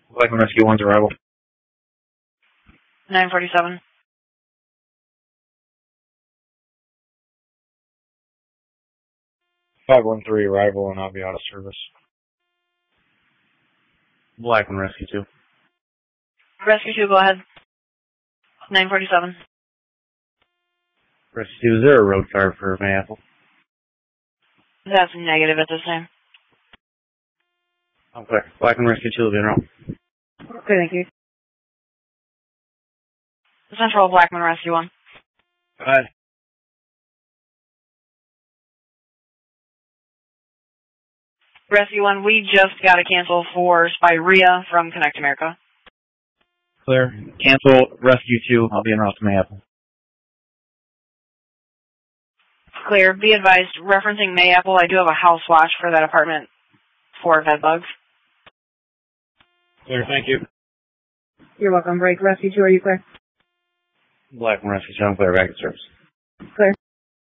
Blackman Rescue 1's arrival. 947. (513) arrival and I'll be out of service. Blackman Rescue 2. Rescue 2, go ahead. 947. Rescue 2, is there a road card for Mayapple? That's negative at this time. I'm clear. Blackman Rescue 2 will be in route. Okay, thank you. Central Blackman Rescue 1. Go ahead. Rescue 1, we just got a cancel for Spirea from Connect America. Clear. Cancel Rescue 2. I'll be en route to Mayapple. Clear. Be advised, referencing Mayapple, I do have a house watch for that apartment for bed bugs. Clear, thank you. You're welcome. Break. Rescue 2, are you clear? Blackman Rescue 2, I'm clear. Back in service. Clear.